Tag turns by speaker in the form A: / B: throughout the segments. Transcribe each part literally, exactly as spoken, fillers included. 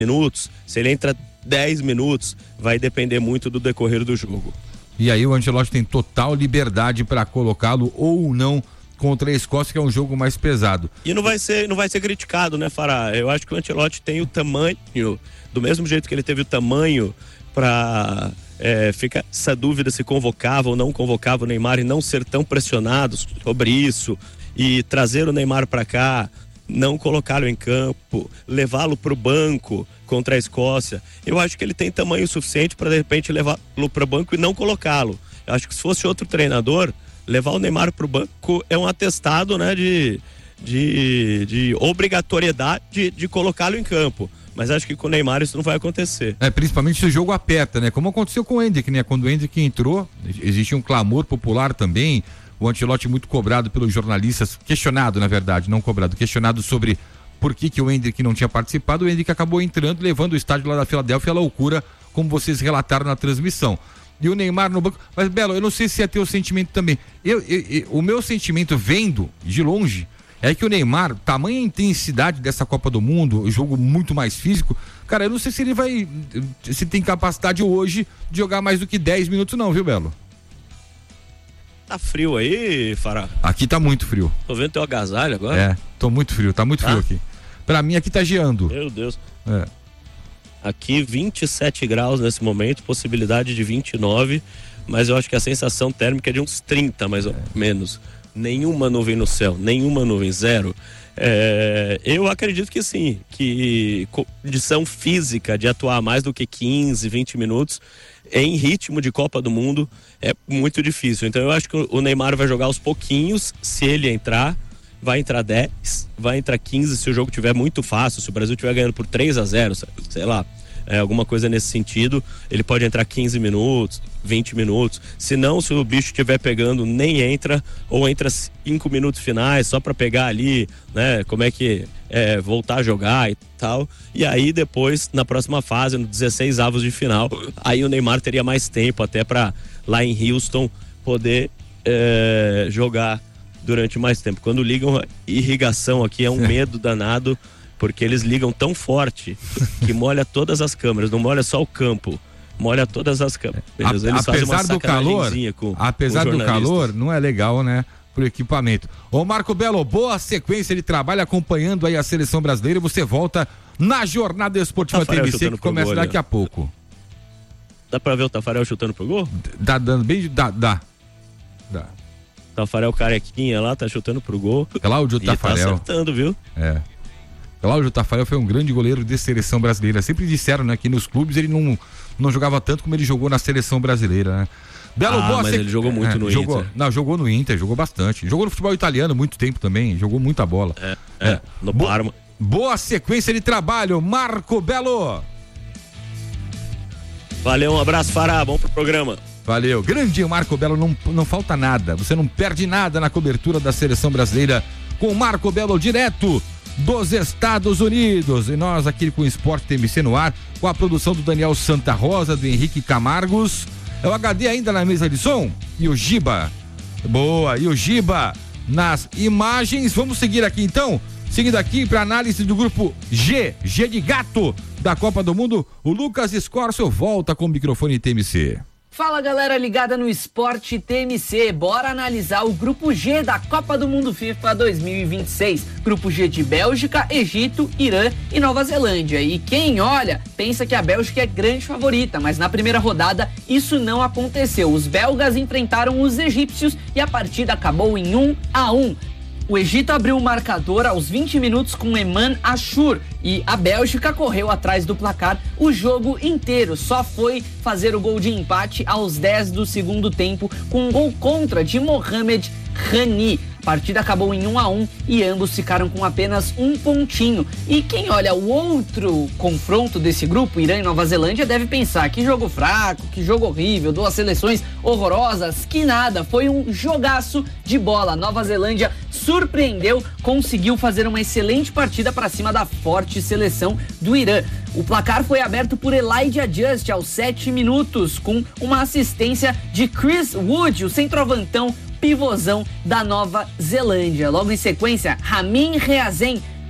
A: minutos, se ele entra dez minutos, vai depender muito do decorrer do jogo.
B: E aí o Ancelotti tem total liberdade para colocá-lo ou não contra a Escócia, que é um jogo mais pesado.
A: E não vai ser, não vai ser criticado, né, Fará? Eu acho que o Ancelotti tem o tamanho, do mesmo jeito que ele teve o tamanho para é, ficar essa dúvida se convocava ou não convocava o Neymar e não ser tão pressionado sobre isso e trazer o Neymar para cá, não colocá-lo em campo, levá-lo para o banco contra a Escócia. Eu acho que ele tem tamanho suficiente para de repente levá-lo para o banco e não colocá-lo. Eu acho que se fosse outro treinador, levar o Neymar para o banco é um atestado, né, de, de, de obrigatoriedade de, de colocá-lo em campo. Mas acho que com o Neymar isso não vai acontecer.
B: É, principalmente se o jogo aperta, né? Como aconteceu com o Endrick, né? Quando o Endrick entrou, existia um clamor popular também. O Ancelotti muito cobrado pelos jornalistas, questionado na verdade, não cobrado, questionado sobre por que, que o Endrick não tinha participado. O Endrick acabou entrando, levando o estádio lá da Filadélfia à loucura, como vocês relataram na transmissão. E o Neymar no banco. Mas, Belo, eu não sei se é teu sentimento também. Eu, eu, eu, o meu sentimento vendo de longe é que o Neymar, tamanha intensidade dessa Copa do Mundo, o jogo muito mais físico, cara, eu não sei se ele vai, se tem capacidade hoje de jogar mais do que dez minutos não, viu, Belo?
A: Tá frio aí, Fará?
B: Aqui tá muito frio.
A: Tô vendo teu agasalho agora?
B: É, tô muito frio, tá muito frio
A: ah?
B: aqui. Pra mim aqui tá geando.
A: Meu Deus.
B: É.
A: Aqui vinte e sete graus nesse momento, possibilidade de vinte e nove, mas eu acho que a sensação térmica é de uns trinta, mais ou menos. Nenhuma nuvem no céu, nenhuma nuvem, zero. É, eu acredito que sim, que condição física de atuar mais do que quinze, vinte minutos em ritmo de Copa do Mundo é muito difícil. Então eu acho que o Neymar vai jogar aos pouquinhos, se ele entrar, vai entrar dez, vai entrar quinze se o jogo estiver muito fácil, se o Brasil estiver ganhando por três a zero, sei lá, é, alguma coisa nesse sentido, ele pode entrar quinze minutos, vinte minutos, se não, se o bicho estiver pegando, nem entra, ou entra cinco minutos finais, só para pegar ali, né, como é que é, voltar a jogar e tal, e aí depois, na próxima fase, no dezesseis avos de final, aí o Neymar teria mais tempo até para lá em Houston poder é, jogar durante mais tempo. Quando ligam irrigação aqui é um medo danado, porque eles ligam tão forte que molha todas as câmeras, não molha só o campo, molha todas as câmeras. Eles
B: A,
A: fazem uma
B: apesar do calor,
A: com,
B: apesar
A: com
B: do calor, não é legal, né? Pro equipamento. Ô Marco Belo, boa sequência de trabalho acompanhando aí a seleção brasileira. Você volta na jornada esportiva T M C que começa gol, daqui a pouco.
A: Dá pra ver o Tafarel chutando pro gol?
B: Dá dando bem, dá, dá. Dá.
A: Tafarel carequinha lá, tá chutando pro gol.
B: Cláudio
A: e
B: Tafarel.
A: Tá acertando, viu?
B: É. Cláudio Tafarel foi um grande goleiro de seleção brasileira. Sempre disseram, né, que nos clubes ele não, não jogava tanto como ele jogou na seleção brasileira, né? Belo,
A: ah,
B: boa
A: mas
B: sec...
A: ele jogou muito é, no
B: jogou,
A: Inter.
B: Não, jogou no Inter, jogou bastante. Jogou no futebol italiano muito tempo também, jogou muita bola.
A: É, é, é. no Bo... Parma.
B: Boa sequência de trabalho, Marco Belo.
A: Valeu, um abraço, Fará, bom pro programa.
B: Valeu, grande Marco Belo, não, não falta nada, você não perde nada na cobertura da seleção brasileira com o Marco Belo direto dos Estados Unidos. E nós aqui com o Esporte T M C no ar, com a produção do Daniel Santa Rosa, do Henrique Camargos. É o H D ainda na mesa de som e o Giba. Boa, e o Giba nas imagens. Vamos seguir aqui então, seguindo aqui para análise do grupo G, G de gato da Copa do Mundo. O Lucas Escorcio volta com o microfone T M C.
C: Fala galera ligada no Esporte T M C, bora analisar o grupo G da Copa do Mundo FIFA dois mil e vinte e seis. Grupo G de Bélgica, Egito, Irã e Nova Zelândia. E quem olha, pensa que a Bélgica é grande favorita, mas na primeira rodada isso não aconteceu. Os belgas enfrentaram os egípcios e a partida acabou em um a um. O Egito abriu o marcador aos vinte minutos com Eman Ashur e a Bélgica correu atrás do placar o jogo inteiro. Só foi fazer o gol de empate aos dez do segundo tempo com um gol contra de Mohamed Rani. A partida acabou em um a um e ambos ficaram com apenas um pontinho. E quem olha o outro confronto desse grupo, Irã e Nova Zelândia, deve pensar que jogo fraco, que jogo horrível, duas seleções horrorosas, que nada, foi um jogaço de bola. Nova Zelândia surpreendeu, conseguiu fazer uma excelente partida para cima da forte seleção do Irã. O placar foi aberto por Elijah Just aos sete minutos, com uma assistência de Chris Wood, o centroavantão pivôzão da Nova Zelândia. Logo em sequência, Ramin Reazen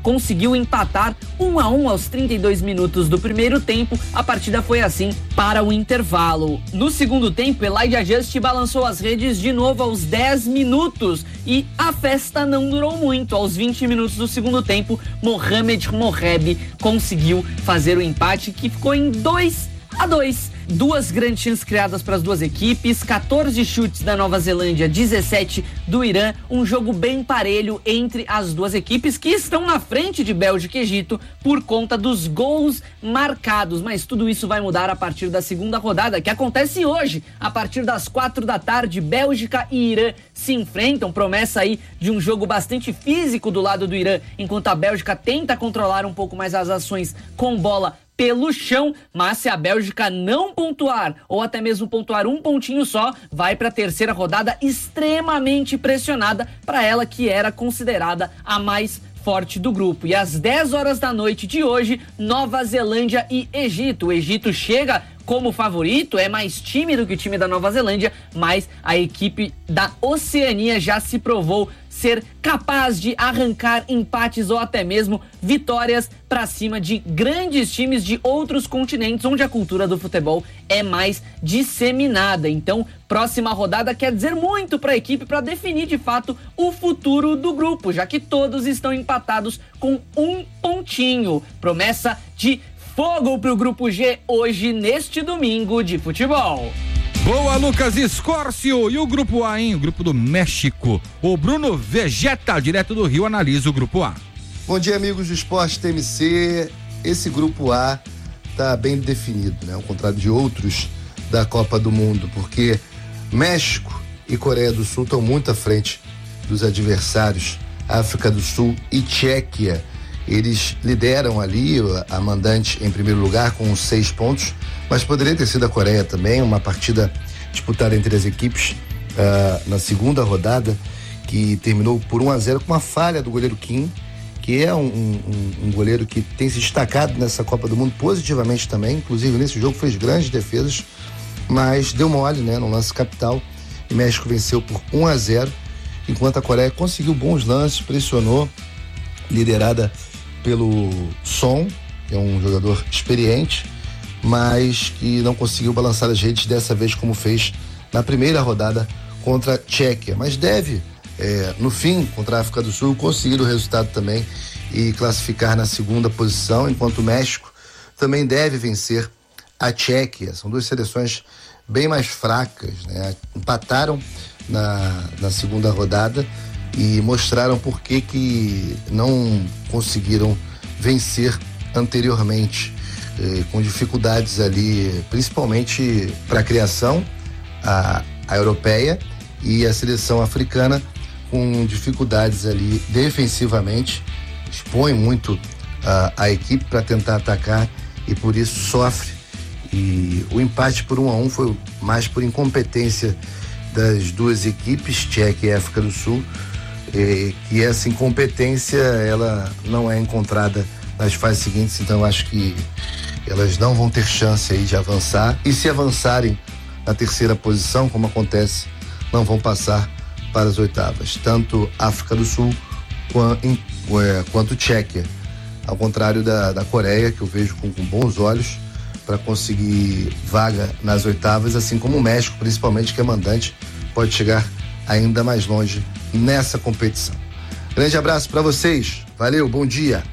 C: conseguiu empatar um a um aos trinta e dois minutos do primeiro tempo. A partida foi assim para o intervalo. No segundo tempo, Elijah Just balançou as redes de novo aos dez minutos e a festa não durou muito. Aos vinte minutos do segundo tempo, Mohamed Moheb conseguiu fazer o empate, que ficou em dois a dois. Duas grandes chances criadas para as duas equipes, quatorze chutes da Nova Zelândia, dezessete do Irã, um jogo bem parelho entre as duas equipes que estão na frente de Bélgica e Egito por conta dos gols marcados, mas tudo isso vai mudar a partir da segunda rodada, que acontece hoje, a partir das quatro da tarde. Bélgica e Irã se enfrentam, promessa aí de um jogo bastante físico do lado do Irã, enquanto a Bélgica tenta controlar um pouco mais as ações com bola pelo chão, mas se a Bélgica não pontuar, ou até mesmo pontuar um pontinho só, vai para a terceira rodada extremamente pressionada, para ela que era considerada a mais forte do grupo. E às dez horas da noite de hoje, Nova Zelândia e Egito. O Egito chega como favorito, é mais time do que o time da Nova Zelândia, mas a equipe da Oceania já se provou ser capaz de arrancar empates ou até mesmo vitórias para cima de grandes times de outros continentes, onde a cultura do futebol é mais disseminada. Então, próxima rodada quer dizer muito para a equipe para definir de fato o futuro do grupo, já que todos estão empatados com um pontinho. Promessa de fogo para o Grupo G hoje, neste domingo de futebol.
B: Boa, Lucas Escórcio. E o Grupo A, hein? O Grupo do México. O Bruno Vegeta, direto do Rio, analisa o Grupo A.
D: Bom dia, amigos do Esporte T M C. Esse Grupo A tá bem definido, né? Ao contrário de outros da Copa do Mundo, porque México e Coreia do Sul estão muito à frente dos adversários, África do Sul e Tchequia. Eles lideram ali, a mandante em primeiro lugar com seis pontos, mas poderia ter sido a Coreia também, uma partida disputada entre as equipes uh, na segunda rodada, que terminou por um a zero com uma falha do goleiro Kim, que é um, um, um goleiro que tem se destacado nessa Copa do Mundo positivamente também, inclusive nesse jogo fez grandes defesas, mas deu mole, né, no lance capital, e México venceu por um a zero, enquanto a Coreia conseguiu bons lances, pressionou, liderada pelo Son, que é um jogador experiente, mas que não conseguiu balançar as redes dessa vez como fez na primeira rodada contra a Tchequia, mas deve, é, no fim, contra a África do Sul, conseguir o resultado também e classificar na segunda posição, enquanto o México também deve vencer a Tchequia. São duas seleções bem mais fracas, né? Empataram na, na segunda rodada e mostraram por que que não conseguiram vencer anteriormente, eh, com dificuldades ali, principalmente para a criação, a, a europeia e a seleção africana com dificuldades ali defensivamente, expõe muito a, a equipe para tentar atacar e por isso sofre. E o empate por um a um foi mais por incompetência das duas equipes, Tchequia e África do Sul, e que essa incompetência ela não é encontrada nas fases seguintes, então eu acho que elas não vão ter chance aí de avançar, e se avançarem na terceira posição, como acontece, não vão passar para as oitavas, tanto África do Sul quanto Tchequia, ao contrário da, da Coreia, que eu vejo com, com bons olhos para conseguir vaga nas oitavas, assim como o México, principalmente, que é mandante, pode chegar ainda mais longe nessa competição. Grande abraço para vocês, valeu, bom dia.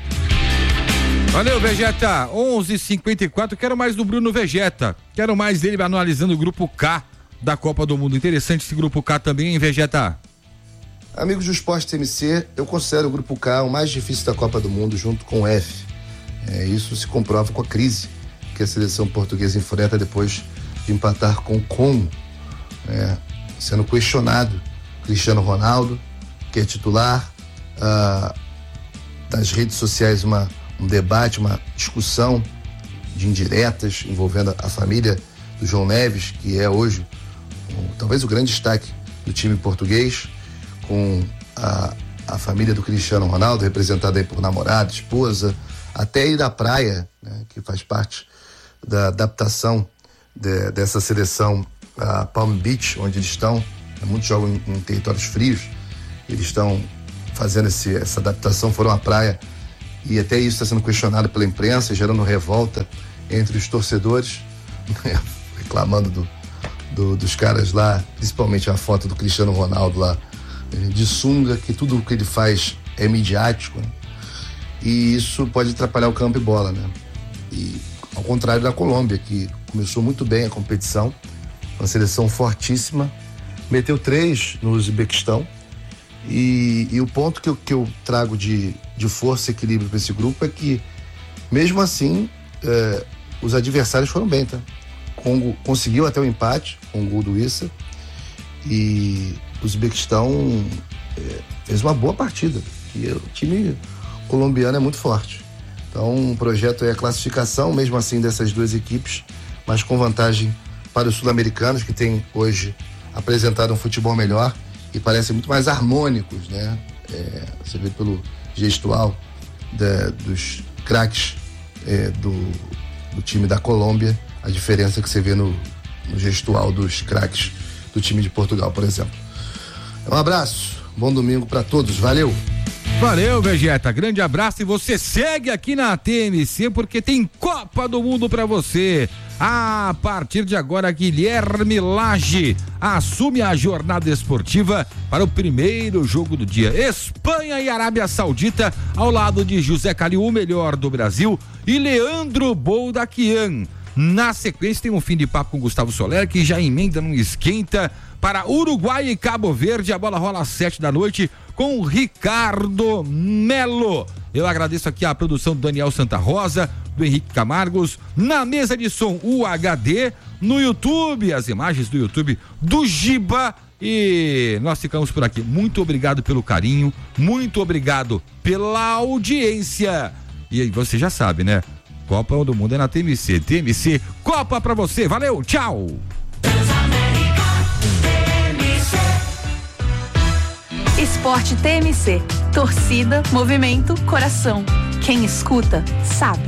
B: Valeu, Vegeta. onze e cinquenta e quatro, quero mais do Bruno Vegeta, quero mais dele analisando o grupo K da Copa do Mundo. Interessante esse grupo K também, hein, Vegeta?
D: Amigos do Esporte T M C, eu considero o grupo K o mais difícil da Copa do Mundo, junto com o F. É, isso se comprova com a crise que a seleção portuguesa enfrenta depois de empatar com o Congo, é, sendo questionado Cristiano Ronaldo, que é titular, ah, nas redes sociais uma, um debate, uma discussão de indiretas envolvendo a família do João Neves, que é hoje um, talvez o grande destaque do time português, com a, a família do Cristiano Ronaldo, representada aí por namorada, esposa, até ir da praia, né, que faz parte da adaptação de, dessa seleção a Palm Beach, onde eles estão, muitos jogam em, em territórios frios, eles estão fazendo esse, essa adaptação foram à praia, e até isso está sendo questionado pela imprensa, gerando revolta entre os torcedores, reclamando do, do, dos caras lá, principalmente a foto do Cristiano Ronaldo lá, de sunga, que tudo o que ele faz é midiático, né? E isso pode atrapalhar o campo e bola, né? E ao contrário da Colômbia, que começou muito bem a competição, uma seleção fortíssima, meteu três no Uzbequistão, e, e o ponto que eu, que eu trago de, de força e equilíbrio para esse grupo é que, mesmo assim, é, os adversários foram bem, tá? Congo conseguiu até o empate com o gol do Issa, e o Uzbequistão é, fez uma boa partida, e o time colombiano é muito forte. Então o projeto é a classificação, mesmo assim, dessas duas equipes, mas com vantagem para os sul-americanos, que têm hoje apresentado um futebol melhor e parecem muito mais harmônicos, né? É, você vê pelo gestual da, dos craques é, do, do time da Colômbia, a diferença que você vê no, no gestual dos craques do time de Portugal, por exemplo. Um abraço, bom domingo para todos, valeu!
B: Valeu, Vegeta, grande abraço, e você segue aqui na T M C porque tem Copa do Mundo pra você. A partir de agora, Guilherme Lage assume a jornada esportiva para o primeiro jogo do dia. Espanha e Arábia Saudita, ao lado de José Calil, o melhor do Brasil, e Leandro Boldaquian. Na sequência tem um fim de papo com Gustavo Soler, que já emenda num esquenta para Uruguai e Cabo Verde. A bola rola às sete da noite com Ricardo Melo. Eu agradeço aqui a produção do Daniel Santa Rosa, do Henrique Camargos, na mesa de som U H D, no YouTube, as imagens do YouTube do Giba, e nós ficamos por aqui. Muito obrigado pelo carinho, muito obrigado pela audiência, e aí você já sabe, né? Copa do Mundo é na T M C. T M C, Copa pra você. Valeu, tchau!
E: Esporte T M C. Torcida, movimento, coração. Quem escuta, sabe.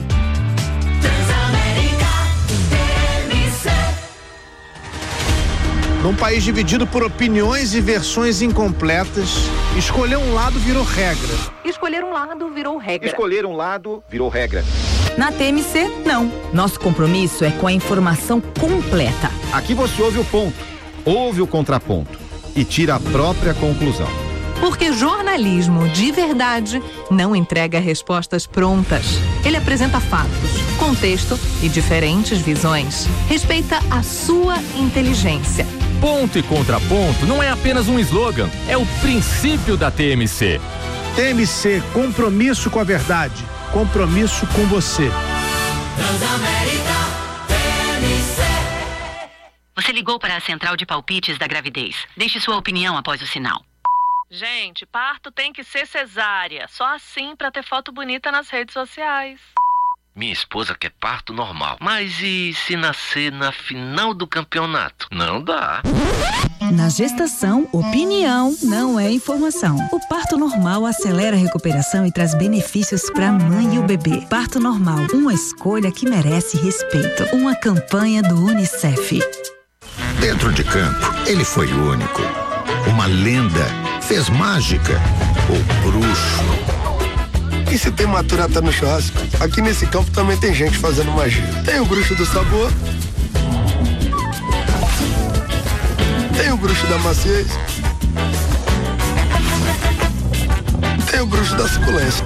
F: Num país dividido por opiniões e versões incompletas, escolher um lado virou regra.
E: Escolher um lado virou regra.
F: Escolher um lado virou regra.
G: Na T M C, não. Nosso compromisso é com a informação completa.
F: Aqui você ouve o ponto, ouve o contraponto e tira a própria conclusão.
E: Porque jornalismo de verdade não entrega respostas prontas. Ele apresenta fatos, contexto e diferentes visões. Respeita a sua inteligência.
H: Ponto e contraponto não é apenas um slogan, é o princípio da T M C.
F: T M C, compromisso com a verdade, compromisso com você.
I: Transamérica T M C.
J: Você ligou para a central de palpites da gravidez. Deixe sua opinião após o sinal.
K: Gente, parto tem que ser cesárea. Só assim pra ter foto bonita nas redes sociais.
L: Minha esposa quer parto normal. Mas e se nascer na final do campeonato? Não dá.
M: Na gestação, opinião não é informação. O parto normal acelera a recuperação e traz benefícios para a mãe e o bebê. Parto normal, uma escolha que merece respeito. Uma campanha do Unicef.
N: Dentro de campo, ele foi único. Uma lenda. Fez mágica ou bruxo.
O: E se tem maturata no churrasco, aqui nesse campo também tem gente fazendo magia. Tem o bruxo do sabor, tem o bruxo da maciez, tem o bruxo da suculência.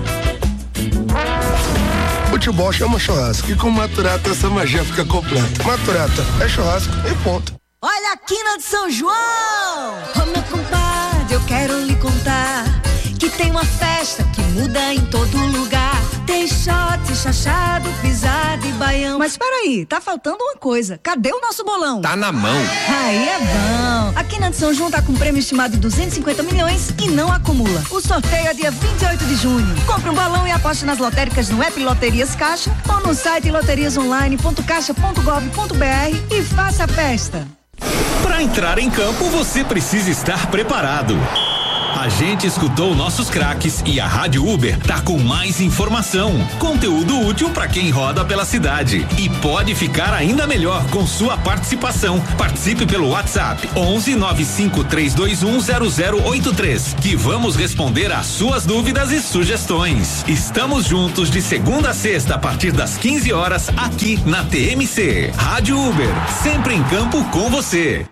O: Futebol chama churrasco e com maturata essa magia fica completa. Maturata é churrasco e ponto.
P: Olha a quina de São João! Ô meu compadre, eu quero lhe contar que tem uma festa que muda em todo lugar. Tem shot, chachado, pisado e baião.
M: Mas peraí, tá faltando uma coisa. Cadê o nosso bolão?
B: Tá na mão.
M: Aí é bom. A Quina de São João tá com um prêmio estimado de duzentos e cinquenta milhões e não acumula. O sorteio é dia vinte e oito de junho. Compre um balão e aposte nas lotéricas no app Loterias Caixa ou no site loterias online ponto caixa ponto gov ponto br e faça a festa.
H: Para entrar em campo, você precisa estar preparado.
Q: A gente escutou nossos craques e a Rádio Uber tá com mais informação, conteúdo útil para quem roda pela cidade e pode ficar ainda melhor com sua participação. Participe pelo WhatsApp onze nove cinco três dois um zero zero oito três que vamos responder às suas dúvidas e sugestões. Estamos juntos de segunda a sexta a partir das quinze horas aqui na T M C. Rádio Uber, sempre em campo com você.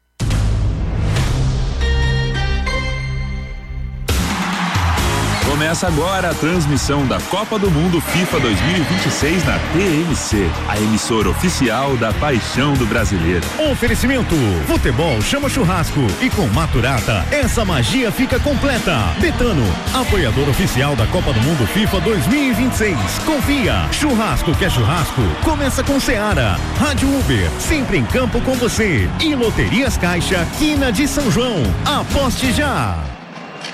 R: Começa agora a transmissão da Copa do Mundo FIFA dois mil e vinte e seis na T M C, a emissora oficial da paixão do brasileiro.
S: Oferecimento: futebol chama churrasco e com Maturata essa magia fica completa. Betano, apoiador oficial da Copa do Mundo FIFA dois mil e vinte e seis. Confia, churrasco que é churrasco, começa com Seara. Rádio Uber, sempre em campo com você. E Loterias Caixa, Quina de São João. Aposte já!